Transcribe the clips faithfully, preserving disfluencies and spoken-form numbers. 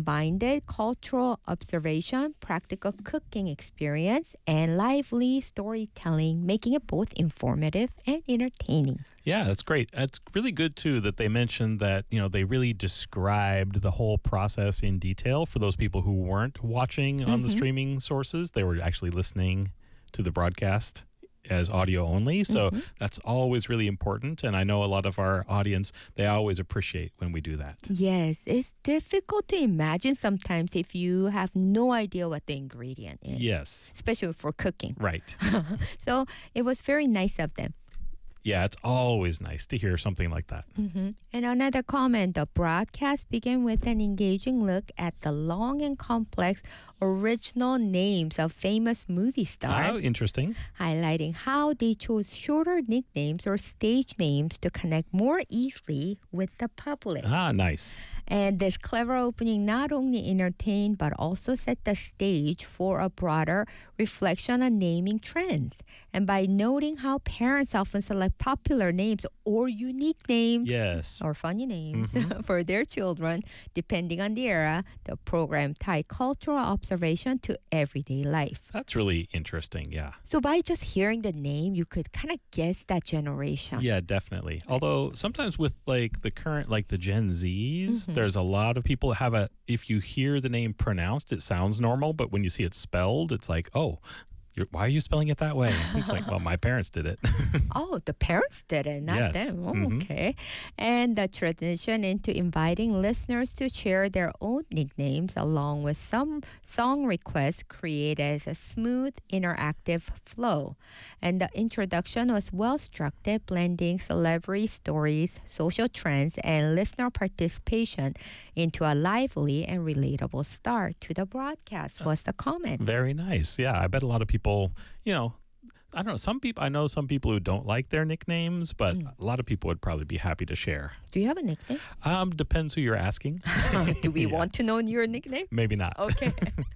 combined cultural observation, practical cooking experience, and lively storytelling, making it both informative and entertaining. Yeah, that's great. It's really good, too, that they mentioned that, you know, they really described the whole process in detail for those people who weren't watching on Mm-hmm. the streaming sources. They were actually listening to the broadcast as audio only. So Mm-hmm. that's always really important. And I know a lot of our audience, they always appreciate when we do that. Yes, it's difficult to imagine sometimes if you have no idea what the ingredient is. Yes. Especially for cooking. Right. So it was very nice of them. Yeah, it's always nice to hear something like that. Mm-hmm. And another comment, the broadcast began with an engaging look at the long and complex original names of famous movie stars, Oh, interesting. highlighting how they chose shorter nicknames or stage names to connect more easily with the public. Ah, nice. And this clever opening not only entertained but also set the stage for a broader reflection on naming trends. And by noting how parents often select popular names or unique names Yes. or funny names Mhm. for their children, depending on the era, the program tied cultural observation to everyday life. That's really interesting. Yeah. So by just hearing the name, you could kind of guess that generation. Yeah, definitely. Although sometimes with like the current, like the Gen Zs, Mhm. there's a lot of people have a, if you hear the name pronounced, it sounds normal. But when you see it spelled, it's like, oh, you're, why are you spelling it that way? It's like, well, my parents did it. Oh, the parents did it, not Yes. them. Oh, Mhm. okay. And the transition into inviting listeners to share their own nicknames along with some song requests created a smooth, interactive flow. And the introduction was well structured, blending celebrity stories, social trends, and listener participation into a lively and relatable start to the broadcast, was the comment. Very nice. Yeah, I bet a lot of people, you know, I don't know. Some people, I know some people who don't like their nicknames, but Mm. a lot of people would probably be happy to share. Do you have a nickname? Um, depends who you're asking. Do we Yeah. want to know your nickname? Maybe not. Okay.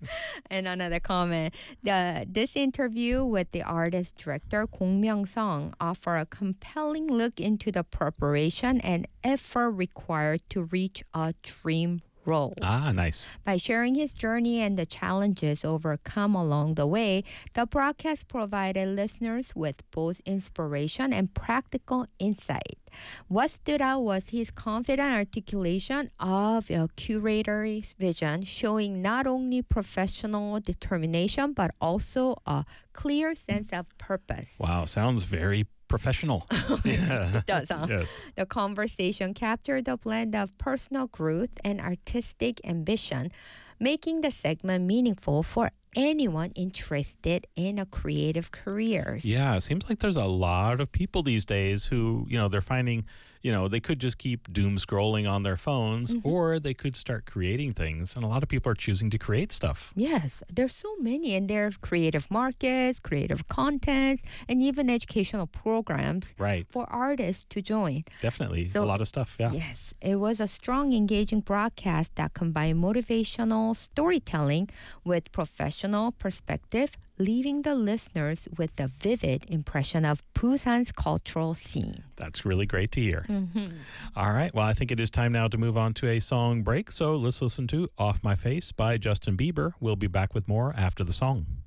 And another comment. The, this interview with the artist director Kong Myung-sung offer a compelling look into the preparation and effort required to reach a dream role. Ah, nice. By sharing his journey and the challenges overcome along the way, the broadcast provided listeners with both inspiration and practical insight. What stood out was his confident articulation of a curator's vision, showing not only professional determination but also a clear sense of purpose. Wow, sounds very professional. Yeah. It does, huh? Yes. The conversation captured a blend of personal growth and artistic ambition, making the segment meaningful for anyone interested in a creative careers. Yeah, it seems like there's a lot of people these days who, you know, they're finding, you know, they could just keep doom scrolling on their phones Mm-hmm. or they could start creating things. And a lot of people are choosing to create stuff. Yes, there's so many, and there's creative markets, creative content, and even educational programs Right. for artists to join. Definitely. So- a lot of stuff. Yeah. Yes, it was a strong, engaging broadcast that combined motivational storytelling with professional perspective, leaving the listeners with a vivid impression of Busan's cultural scene. That's really great to hear. Mm-hmm. All right. Well, I think it is time now to move on to a song break. So let's listen to Off My Face by Justin Bieber. We'll be back with more after the song.